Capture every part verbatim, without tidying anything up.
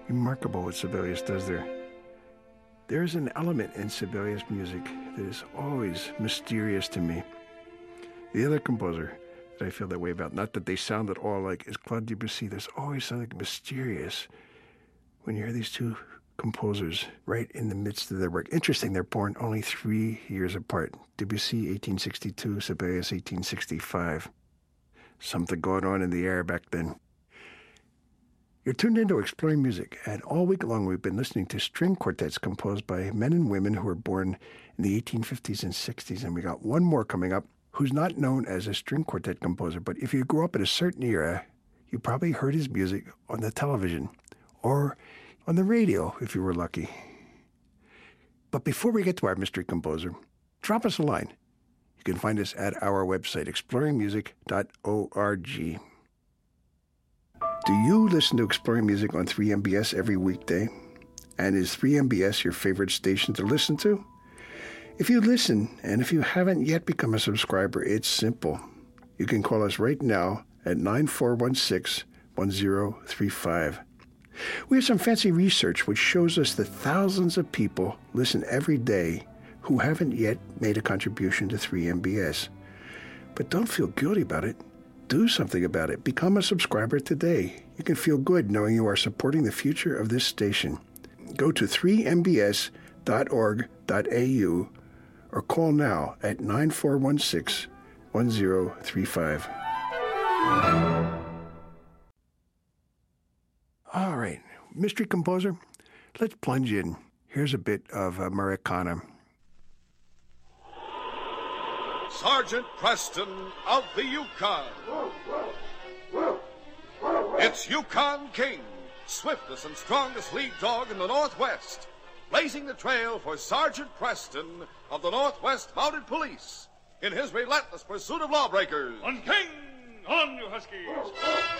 Remarkable what Sibelius does there. There is an element in Sibelius music that is always mysterious to me. The other composer that I feel that way about, not that they sound at all like, is Claude Debussy. There's always something mysterious when you hear these two composers right in the midst of their work. Interesting, they're born only three years apart. Debussy, eighteen sixty-two, Sibelius, eighteen sixty-five. Something going on in the air back then. You're tuned into Exploring Music, and all week long we've been listening to string quartets composed by men and women who were born in the eighteen fifties and sixties, and we got one more coming up who's not known as a string quartet composer, but if you grew up in a certain era, you probably heard his music on the television or on the radio if you were lucky. But before we get to our mystery composer, drop us a line. You can find us at our website, exploring music dot org. Do you listen to Exploring Music on three M B S every weekday? And is three M B S your favorite station to listen to? If you listen, and if you haven't yet become a subscriber, it's simple. You can call us right now at nine four one six, one zero three five. We have some fancy research which shows us that thousands of people listen every day who haven't yet made a contribution to three M B S. But don't feel guilty about it. Do something about it. Become a subscriber today. You can feel good knowing you are supporting the future of this station. Go to three m b s dot org dot a u or call now at nine four one six, one zero three five. All right, mystery composer, let's plunge in. Here's a bit of Americana. Sergeant Preston of the Yukon. It's Yukon King, swiftest and strongest lead dog in the Northwest, blazing the trail for Sergeant Preston of the Northwest Mounted Police in his relentless pursuit of lawbreakers. On King! On, you Huskies!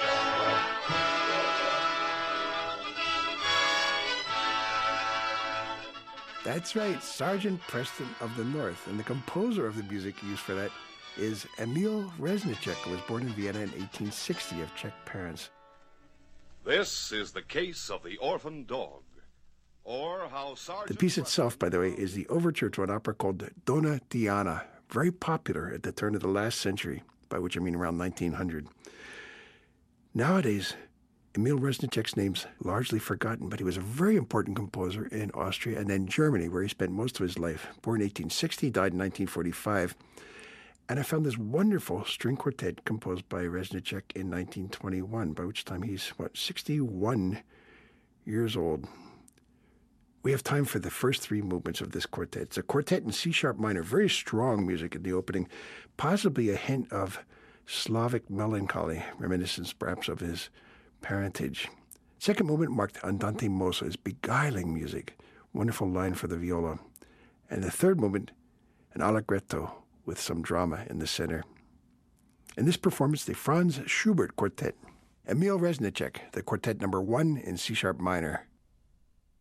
That's right, Sergeant Preston of the North. And the composer of the music used for that is Emil Reznicek, who was born in Vienna in eighteen sixty of Czech parents. This is the case of the orphan dog, or how Sergeant... The piece itself, by the way, is the overture to an opera called Donna Diana, very popular at the turn of the last century, by which I mean around nineteen hundred. Nowadays, Emil Reznicek's name's largely forgotten, but he was a very important composer in Austria and then Germany, where he spent most of his life. Born in eighteen sixty, died in nineteen forty-five. And I found this wonderful string quartet composed by Reznicek in nineteen twenty-one, by which time he's, what, sixty-one years old. We have time for the first three movements of this quartet. It's a quartet in C-sharp minor, very strong music in the opening, possibly a hint of Slavic melancholy, reminiscence perhaps of his parentage. Second movement marked Andante mosso, is beguiling music, wonderful line for the viola. And the third movement, an allegretto with some drama in the center. In this performance, the Franz Schubert Quartet. Emil Reznicek, the quartet number one in C-sharp minor.